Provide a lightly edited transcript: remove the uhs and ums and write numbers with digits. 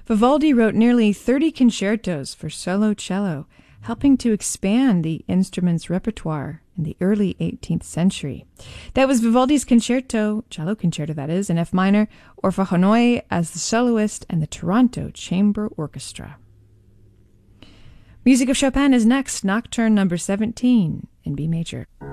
Vivaldi wrote nearly 30 concertos for solo cello, helping to expand the instrument's repertoire in the early 18th century. That was Vivaldi's concerto, cello concerto that is, in F minor, or for Hanoi as the soloist and the Toronto Chamber Orchestra. Music of Chopin is next, Nocturne number 17 in B major.